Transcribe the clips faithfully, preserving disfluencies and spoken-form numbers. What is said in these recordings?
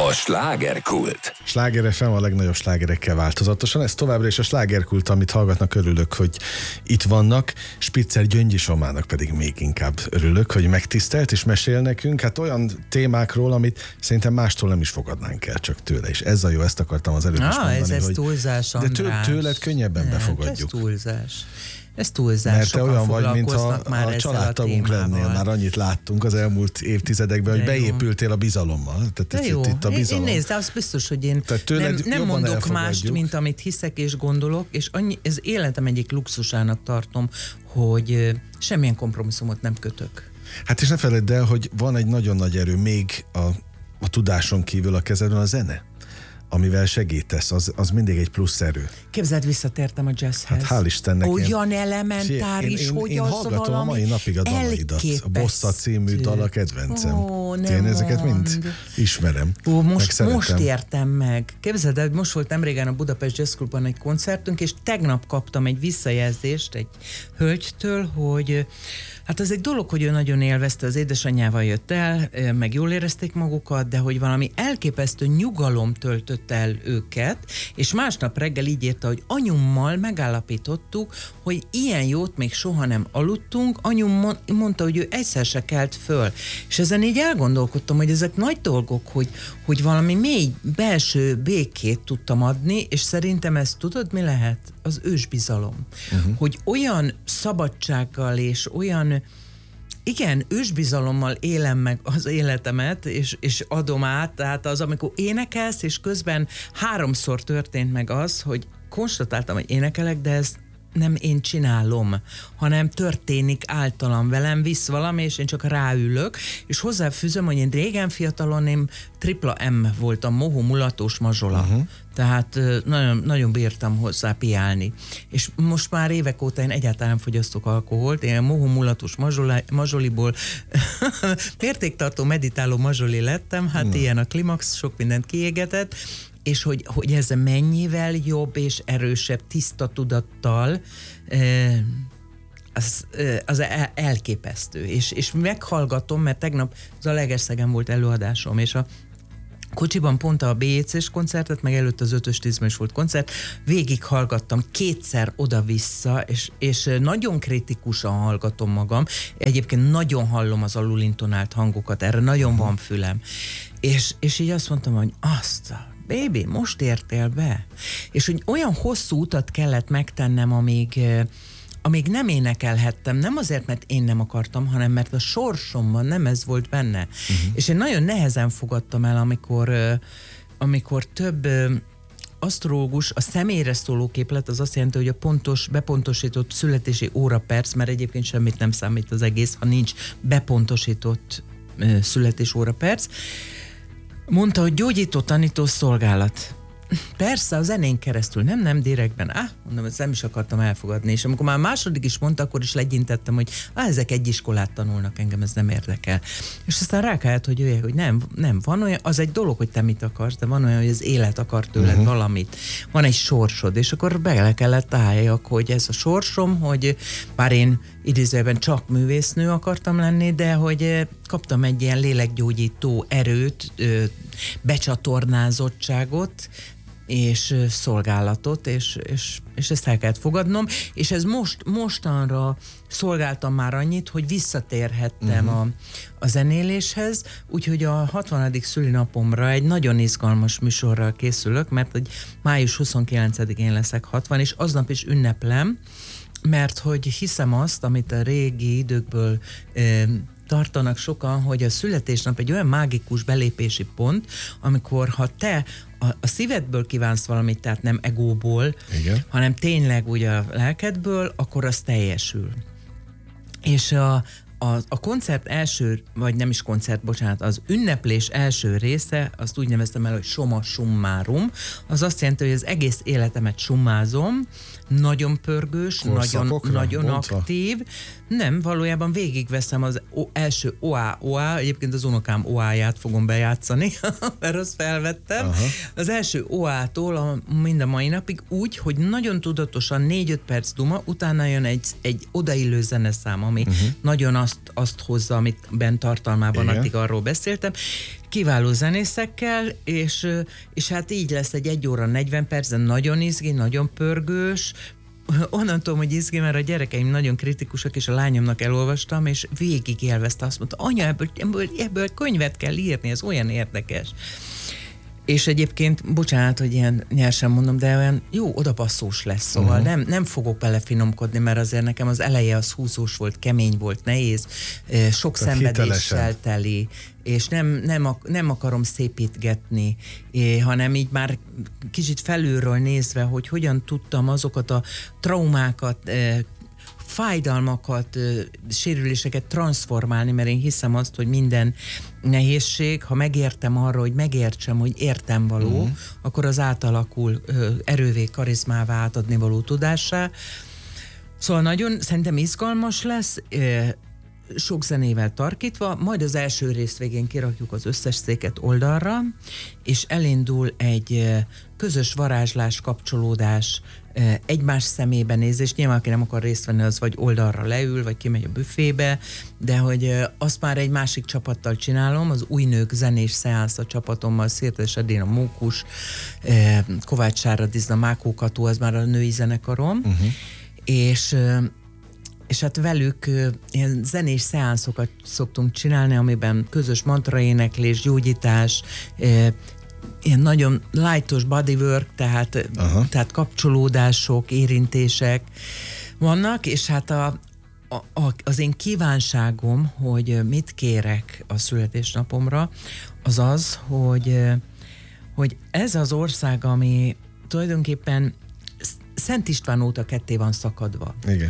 A slágerkult. Sláger ef em a legnagyobb slágerekkel változatosan. Ez továbbra is a slágerkult, amit hallgatnak, örülök, hogy itt vannak. Spitzer Gyöngyi Somának pedig még inkább örülök, hogy megtisztelt és mesél nekünk. Hát olyan témákról, amit szerintem mástól nem is fogadnánk el, csak tőle. És ez a jó, ezt akartam az előbb ah, is mondani. Ez, ez hogy túlzás, de tő, tőled könnyebben nem, befogadjuk. Ez túlzás. Ez túlzás. Mert te sokan olyan vagy, mint ha már a családtagunk lennél. Már annyit láttunk az elmúlt évtizedekben, hogy beépültél a bizalommal. Tehát jó. Itt a bizalom. Én, én nézd, de az biztos, hogy én nem, nem mondok mást, mint amit hiszek és gondolok, és annyi, ez életem egyik luxusának tartom, hogy semmilyen kompromisszumot nem kötök. Hát és ne feledd el, hogy van egy nagyon nagy erő még a, a tudáson kívül a kezedben, a zene, amivel segítesz, az, az mindig egy plusz erő. Képzeld, visszatértem a jazzhez. Hát hál' Istennek. Olyan én, elementáris, én, én, hogy én az hallgatom valami a mai napig a dalaidat. A Bossa című dal a kedvencem. Ó, én ezeket mind ismerem. Ó, most, most értem meg. Képzeld el, most volt nemrégen a Budapest Jazz Clubban egy koncertünk, és tegnap kaptam egy visszajelzést egy hölgytől, hogy hát az egy dolog, hogy ő nagyon élvezte, az édesanyjával jött el, meg jól érezték magukat, de hogy valami elképesztő nyugalom töltött el őket, és másnap reggel így írta, hogy anyummal megállapítottuk, hogy ilyen jót még soha nem aludtunk, anyum mondta, hogy ő egyszer se kelt föl. És ezen így elgondolkodtam, hogy ezek nagy dolgok, hogy, hogy valami mély belső békét tudtam adni, és szerintem ez tudod, mi lehet? Az ősbizalom. Uh-huh. Hogy olyan szabadsággal és olyan, igen, ősbizalommal élem meg az életemet, és, és adom át, tehát az, amikor énekelsz, és közben háromszor történt meg az, hogy konstatáltam, hogy énekelek, de ez nem én csinálom, hanem történik általam, velem visz valami, és én csak ráülök, és hozzáfűzöm, hogy én régen fiatalon én tripla M voltam, mohó mulatós mazsola. Uh-huh. Tehát nagyon, nagyon bírtam hozzá piálni. És most már évek óta én egyáltalán nem fogyasztok alkoholt, én mohó mulatos mazsoli, mazsoliból mértéktartó, meditáló mazsoli lettem, hát uh-huh. ilyen a klimax, sok mindent kiégetett, és hogy, hogy ez mennyivel jobb és erősebb tiszta tudattal, az, az elképesztő. És, és meghallgatom, mert tegnap Zalaegerszegen volt előadásom, és a kocsiban pont a bé jé cés koncertet, meg előtt az ötös tízben is volt koncert, végig hallgattam kétszer oda-vissza, és, és nagyon kritikusan hallgatom magam. Egyébként nagyon hallom az alulintonált hangokat, erre nagyon uh-huh. van fülem. És, és így azt mondtam, hogy azt a baby, most értél be. És hogy olyan hosszú utat kellett megtennem, amíg, amíg nem énekelhettem, nem azért, mert én nem akartam, hanem mert a sorsomban nem ez volt benne. Uh-huh. És én nagyon nehezen fogadtam el, amikor, amikor több asztrológus, a személyre szóló képlet, az azt jelenti, hogy a pontos, bepontosított születési óraperc, mert egyébként semmit nem számít az egész, ha nincs bepontosított születés óraperc, mondta, hogy gyógyító tanító szolgálat. Persze, a zenén keresztül, nem, nem, direktben. Á, mondom, ezt nem is akartam elfogadni. És amikor már második is mondta, akkor is legyintettem, hogy á, ezek egy iskolát tanulnak, engem ez nem érdekel. És aztán rákált, hogy jöjjek, hogy nem, nem, van olyan, az egy dolog, hogy te mit akarsz, de van olyan, hogy az élet akar tőled uh-huh. valamit. Van egy sorsod, és akkor bele kellett álljak, hogy ez a sorsom, hogy bár én idézőben csak művésznő akartam lenni, de hogy kaptam egy ilyen lélekgyógyító erőt, becsatornázottságot, és szolgálatot, és, és, és ezt el kellett fogadnom, és ez most, mostanra szolgáltam már annyit, hogy visszatérhettem uh-huh. a, a zenéléshez, úgyhogy a hatvanadik szülinapomra egy nagyon izgalmas műsorral készülök, mert hogy május huszonkilencedikén leszek hatvan, és aznap is ünneplem, mert hogy hiszem azt, amit a régi időkből eh, tartanak sokan, hogy a születésnap egy olyan mágikus belépési pont, amikor ha te a, a szívedből kívánsz valamit, tehát nem egóból, igen. hanem tényleg úgy a lelkedből, akkor az teljesül. És a, a, a koncert első, vagy nem is koncert, bocsánat, az ünneplés első része, azt úgy neveztem el, hogy summa summarum, az azt jelenti, hogy az egész életemet summázom, nagyon pörgős, nagyon, nagyon aktív. Nem, valójában végigveszem az o, első o á o á, egyébként az unokám o á-ját fogom bejátszani, mert azt felvettem. Aha. Az első o á-tól a, mind a mai napig úgy, hogy nagyon tudatosan négy-öt perc duma, utána jön egy, egy odaillő zeneszám, ami uh-huh. nagyon azt azt, azt hozza, amit bent tartalmában Igen. addig arról beszéltem. Kiváló zenészekkel, és, és hát így lesz egy egy óra negyven perc, de nagyon izgi, nagyon pörgős. Onnan tudom, hogy izgi, mert a gyerekeim nagyon kritikusak, és a lányomnak elolvastam, és végig élvezte, azt mondta, anya, ebből, ebből, ebből könyvet kell írni, ez olyan érdekes. És egyébként, bocsánat, hogy ilyen nyersen mondom, de olyan jó odapasszós lesz, szóval uh-huh. nem, nem fogok belefinomkodni, mert azért nekem az eleje az húzós volt, kemény volt, nehéz, sok Tehát szenvedéssel hitelesen. teli, és nem, nem, nem akarom szépítgetni, hanem így már kicsit felülről nézve, hogy hogyan tudtam azokat a traumákat, fájdalmakat, sérüléseket transformálni, mert én hiszem azt, hogy minden nehézség, ha megértem arra, hogy megértsem, hogy értem való, uh-huh. akkor az átalakul erővé, karizmává, átadni való tudássá. Szóval nagyon szerintem izgalmas lesz, sok zenével tarkítva, majd az első rész végén kirakjuk az összes széket oldalra, és elindul egy közös varázslás, kapcsolódás, egymás szemébe nézés. Nyilván, aki nem akar részt venni, az vagy oldalra leül, vagy kimegy a büfébe, de hogy azt már egy másik csapattal csinálom, az Új Nők zenés szeánsz a csapatommal, Szirtes Edina Mókus, Kovács Sára Dizna, Mákó Kató, az már a női zenekarom, uh-huh. és és hát velük ilyen zenés szeánszokat szoktunk csinálni, amiben közös mantraéneklés, gyógyítás, ilyen nagyon lightos bodywork, tehát, tehát kapcsolódások, érintések vannak, és hát a, a, az én kívánságom, hogy mit kérek a születésnapomra, az az, hogy, hogy ez az ország, ami tulajdonképpen Szent István óta ketté van szakadva. Igen.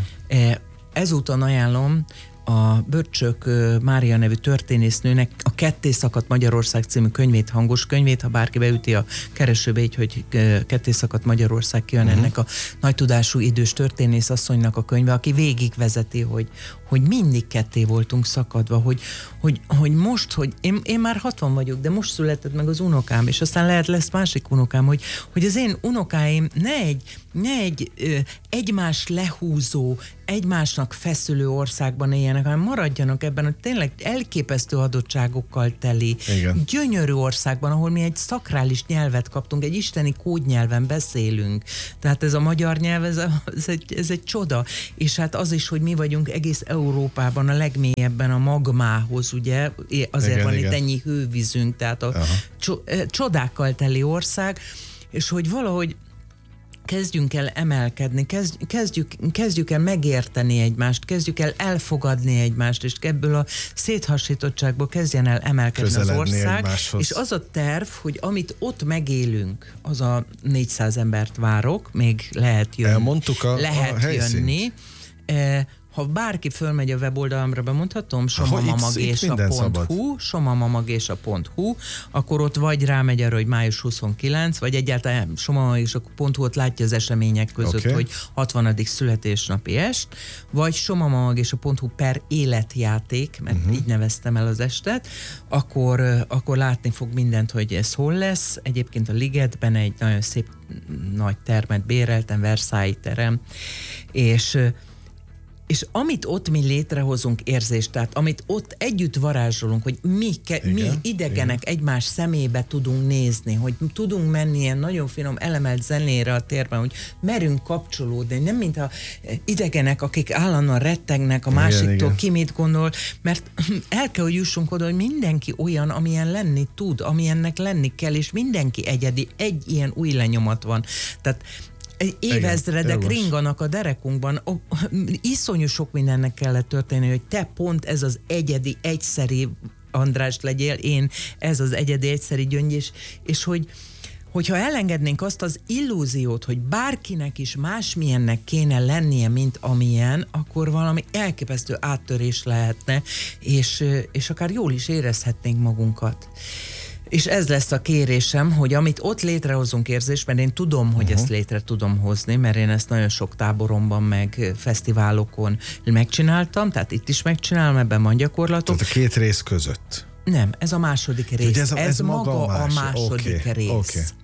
Ezúton ajánlom a Böccsök Mária nevű történésznőnek a Ketté szakadt Magyarország című könyvét, hangos könyvét, ha bárki beüti a keresőbe így, hogy Ketté szakadt Magyarország, kijön uh-huh. ennek a nagy tudású idős történész asszonynak a könyve, aki végigvezeti, hogy, hogy mindig ketté voltunk szakadva, hogy, hogy, hogy most, hogy én, én már hatvan vagyok, de most született meg az unokám, és aztán lehet lesz másik unokám, hogy, hogy az én unokáim ne egy, ne egy ö, egymás lehúzó, egymásnak feszülő országban éljenek, hanem maradjanak ebben a tényleg elképesztő adottságokkal teli, Igen. gyönyörű országban, ahol mi egy szakrális nyelvet kaptunk, egy isteni kódnyelven beszélünk. Tehát ez a magyar nyelv, ez, a, ez, egy, ez egy csoda. És hát az is, hogy mi vagyunk egész Európában a legmélyebben a magmához, ugye? Azért igen, van igen. itt ennyi hővízünk, tehát a Aha. csodákkal teli ország, és hogy valahogy kezdjünk el emelkedni, kezd, kezdjük, kezdjük el megérteni egymást, kezdjük el elfogadni egymást, és ebből a széthasítottságból kezdjen el emelkedni Közeledni az ország. Egymáshoz. És az a terv, hogy amit ott megélünk, az a négyszáz embert várok, még lehet jönni. Elmondtuk a, lehet a jönni. E, ha bárki fölmegy a weboldalamra, bemondhatom, somamamagésa pont hu, somamamagésa pont hu, akkor ott vagy rámegy arra, hogy május huszonkilenc, vagy egyáltalán somamamagésa pont hu, ott látja az események között, okay. hogy hatvanadik születésnapi est, vagy somamamagésa pont hu per életjáték, mert uh-huh. így neveztem el az estet, akkor, akkor látni fog mindent, hogy ez hol lesz. Egyébként a Ligetben egy nagyon szép nagy termet béreltem, Versailles terem, és És amit ott mi létrehozunk érzést, tehát amit ott együtt varázsolunk, hogy mi, ke, igen, mi idegenek igen. egymás szemébe tudunk nézni, hogy tudunk menni ilyen nagyon finom elemelt zenére a térben, hogy merünk kapcsolódni, nem mint a idegenek, akik állandóan rettegnek a igen, másiktól, igen. ki mit gondol, mert el kell, hogy jussunk oda, hogy mindenki olyan, amilyen lenni tud, amilyennek lenni kell, és mindenki egyedi, egy ilyen új lenyomat van. Tehát évezredek Igen, ringanak a derekunkban. O, iszonyú sok mindennek kellett történni, hogy te pont ez az egyedi, egyszeri András legyél, én ez az egyedi, egyszeri Gyöngy, és, és hogy hogyha elengednénk azt az illúziót, hogy bárkinek is másmilyennek kéne lennie, mint amilyen, akkor valami elképesztő áttörés lehetne, és, és akár jól is érezhetnénk magunkat. És ez lesz a kérésem, hogy amit ott létrehozunk érzés, mert én tudom, hogy uh-huh. ezt létre tudom hozni, mert én ezt nagyon sok táboromban, meg fesztiválokon megcsináltam, tehát itt is megcsinálom, ebben van gyakorlatok. Tehát a két rész között? Nem, ez a második rész. Ez, a, ez, ez maga a, más, a második okay, rész. Okay.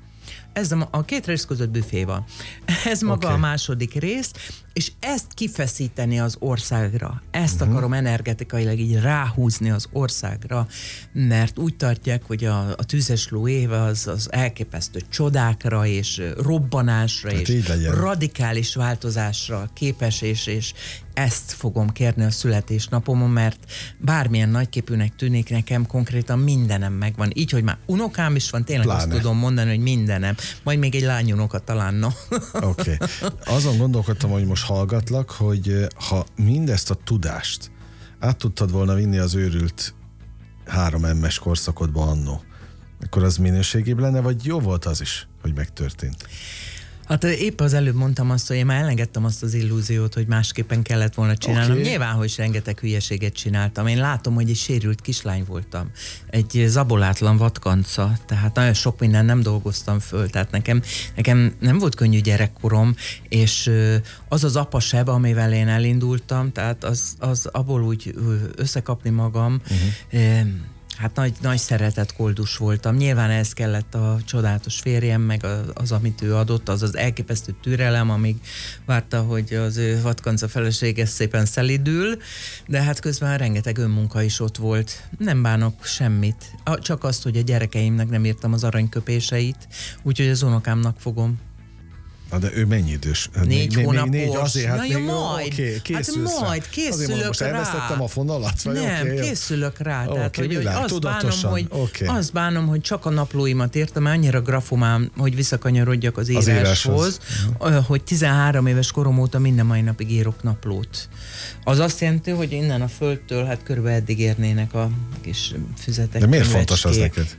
Ez a, a két rész között büfé van. Ez maga okay. a második rész, és ezt kifeszíteni az országra. Ezt uh-huh. akarom energetikailag így ráhúzni az országra, mert úgy tartják, hogy a, a tüzes ló éve az, az elképesztő csodákra és robbanásra hát és radikális változásra képes, és, és ezt fogom kérni a születésnapomon, mert bármilyen nagyképűnek tűnik, nekem konkrétan mindenem megvan. Így, hogy már unokám is van, tényleg Pláne. Azt tudom mondani, hogy mindenem. Majd még egy lányunoka talán, no. Oké. Okay. Azon gondolkodtam, hogy most hallgatlak, hogy ha mindezt a tudást át tudtad volna vinni az őrült három em-es korszakodba annó, akkor az minőségébb lenne, vagy jó volt az is, hogy megtörtént? Hát épp az előbb mondtam azt, hogy én már elengedtem azt az illúziót, hogy másképpen kellett volna csinálnom. Okay. Nyilván, hogy rengeteg hülyeséget csináltam. Én látom, hogy egy sérült kislány voltam. Egy zabolátlan vadkanca, tehát nagyon sok minden nem dolgoztam föl. Tehát nekem, nekem nem volt könnyű gyerekkorom, és az az apaseb, amivel én elindultam, tehát az, az abból úgy összekapni magam, uh-huh. Hát nagy, nagy szeretett koldus voltam. Nyilván ez kellett a csodálatos férjem, meg az, az, amit ő adott, az az elképesztő türelem, amíg várta, hogy az ő vadkanca felesége szépen szelidül, de hát közben rengeteg önmunka is ott volt. Nem bánok semmit. Csak azt, hogy a gyerekeimnek nem írtam az aranyköpéseit, úgyhogy az unokámnak fogom. Na de ő mennyi idős? Négy még, hónapos. Négy, azért, hát Na még, jó, majd. Okay, készülsz hát majd, készülök mondom, most rá. Elvesztettem a fonalat? Vagy nem, okay, készülök rá. Okay, tehát, hogy, hogy azt, tudatosan. bánom, hogy, okay. azt bánom, hogy csak a naplóimat írtam, annyira grafomám, hogy visszakanyarodjak az, az íráshoz, íráshoz. Hogy tizenhárom éves korom óta minden mai napig írok naplót. Az azt jelenti, hogy innen a földtől hát körülbelül eddig érnének a kis füzetek. De miért fontos az neked?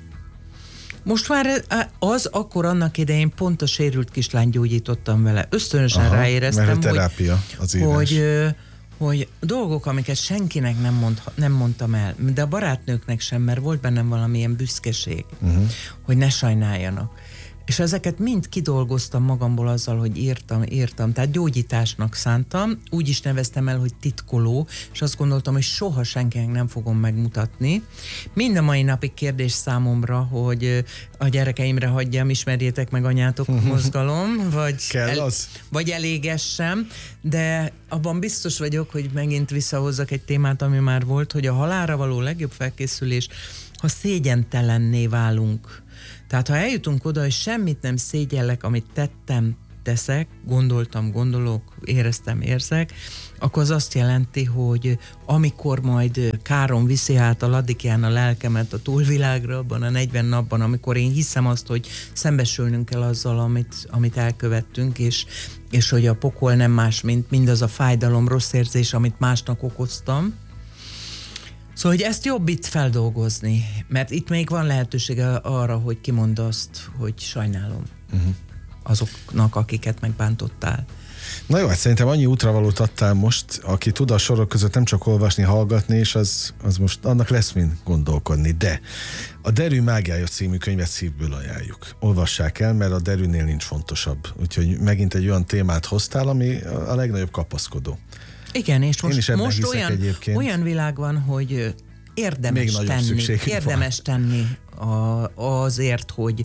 Most már az akkor annak idején pont a sérült kislány gyógyítottam vele. Ösztönösen Aha, ráéreztem, mert a terápia, az hogy, hogy dolgok, amiket senkinek nem, mond, nem mondtam el, de a barátnőknek sem, mert volt bennem valamilyen büszkeség, uh-huh. hogy ne sajnáljanak. És ezeket mind kidolgoztam magamból azzal, hogy írtam, írtam. Tehát gyógyításnak szántam, úgy is neveztem el, hogy titkoló, és azt gondoltam, hogy soha senkinek nem fogom megmutatni. Mind a mai napig kérdés számomra, hogy a gyerekeimre hagyjam, ismerjétek meg anyátok mozgalom, vagy, el, vagy elégessem, de abban biztos vagyok, hogy megint visszahozzak egy témát, ami már volt, hogy a halálra való legjobb felkészülés, ha szégyentelenné válunk. Tehát ha eljutunk oda, hogy semmit nem szégyellek, amit tettem, teszek, gondoltam, gondolok, éreztem, érzek, akkor az azt jelenti, hogy amikor majd káron viszi át a ladikján a lelkemet a túlvilágra, abban a negyven napban, amikor én hiszem azt, hogy szembesülnünk kell azzal, amit, amit elkövettünk, és, és hogy a pokol nem más, mint mindaz a fájdalom, rossz érzés, amit másnak okoztam. Szóval, hogy ezt jobb itt feldolgozni, mert itt még van lehetősége arra, hogy kimondd azt, hogy sajnálom uh-huh. azoknak, akiket megbántottál. Na jó, hát szerintem annyi útravalót adtál most, aki tud a sorok között nem csak olvasni, hallgatni, és az, az most annak lesz mind gondolkodni. De a Derű mágiája című könyvet szívből ajánljuk. Olvassák el, mert a Derűnél nincs fontosabb. Úgyhogy megint egy olyan témát hoztál, ami a legnagyobb kapaszkodó. Igen, és most, most olyan, olyan világ van, hogy érdemes tenni, érdemes van. tenni a, azért, hogy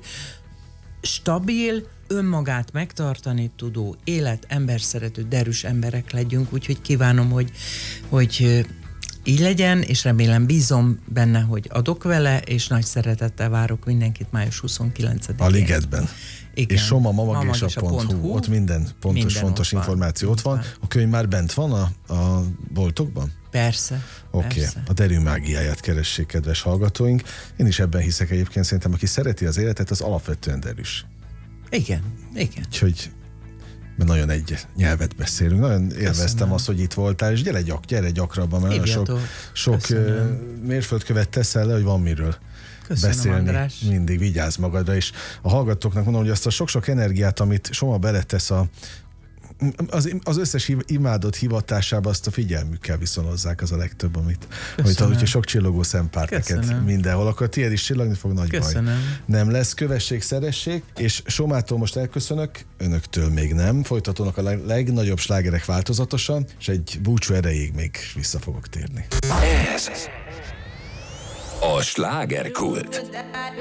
stabil, önmagát megtartani tudó, élet, emberszerető, derűs emberek legyünk, úgyhogy kívánom, hogy, hogy így legyen, és remélem, bízom benne, hogy adok vele, és nagy szeretettel várok mindenkit május huszonkilencedikén. A Ligetben. Igen. És Soma mamagésa pont hu, ott minden pontos, minden fontos ott információ ott van. van. A könyv már bent van a, a boltokban? Persze. Oké, okay. A Derű mágiáját keressék, kedves hallgatóink. Én is ebben hiszek egyébként, szerintem aki szereti az életet, az alapvetően derűs. Igen, igen. Úgyhogy nagyon egy nyelvet beszélünk. Nagyon élveztem Köszönöm. azt, hogy itt voltál, és gyere, gyak, gyere gyakrabban, mert nagyon sok, sok mérföldkövet teszel le, hogy van miről Köszönöm, beszélni. András. Mindig vigyázz magadra, és a hallgatóknak mondom, hogy azt a sok-sok energiát, amit Soma beletesz a Az, az összes imádott hivatásába, azt a figyelmükkel viszonozzák, az a legtöbb, amit, amit ahogy sok csillogó szempárt neked mindenhol, akkor tiéd is csillogni fog, nagy Köszönöm. baj. Nem lesz, kövessék, szeressék, és Somától most elköszönök, önöktől még nem, folytatónak a leg, legnagyobb slágerek változatosan, és egy búcsú erejéig még vissza fogok térni. Ez a Slágerkult.